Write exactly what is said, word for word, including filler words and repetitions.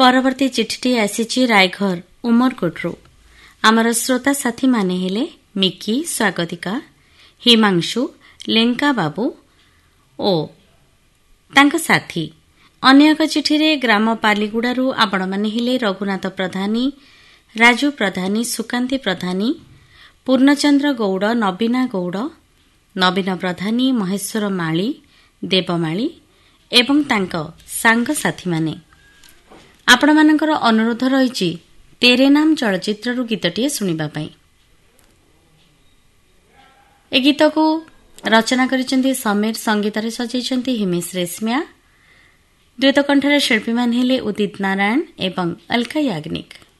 ପରବର୍ତ୍ତୀ ଚିଠିଟି ଆସିଛି ରାୟଘର ଉମରକୋଟରୁ। ଆମର ଶ୍ରୋତା ସାଥୀମାନେ ହେଲେ ମିକି, ସ୍ୱାଗତିକା, ହିମାଂଶୁ, ଲେଙ୍କା ବାବୁ ଓ ତାଙ୍କ ସାଥୀ। ଅନ୍ୟ ଏକ ଚିଠିରେ ଗ୍ରାମ ପାଲିଗୁଡ଼ାରୁ ଆପଣମାନେ ହେଲେ ରଘୁନାଥ ପ୍ରଧାନୀ, ରାଜୁ ପ୍ରଧାନୀ, ସୁକାନ୍ତି ପ୍ରଧାନୀ, ପୂର୍ଣ୍ଣଚନ୍ଦ୍ର ଗୌଡ଼, ନବୀନା ଗୌଡ଼, ନବୀନ ପ୍ରଧାନୀ, ମହେଶ୍ୱର ମାଳି, ଦେବମାଳି ଏବଂ ତାଙ୍କ ସାଙ୍ଗସାଥୀମାନେ। ଆପଣମାନଙ୍କର ଅନୁରୋଧ ରହିଛି ତେରେ ନାମ ଚଳଚ୍ଚିତ୍ରରୁ ଗୀତଟିଏ ଶୁଣିବା ପାଇଁ। ଏ ଗୀତକୁ ରଚନା କରିଛନ୍ତି ସମୀର, ସଙ୍ଗୀତରେ ସଜାଇଛନ୍ତି ହିମେଶ ରେଶମିଆ। ଦ୍ୱୈତ କଣ୍ଠର ଶିଳ୍ପୀମାନେ ହେଲେ ଉଦିତ ନାରାୟଣ ଏବଂ ଅଲକା ୟାଗ୍ନିକ।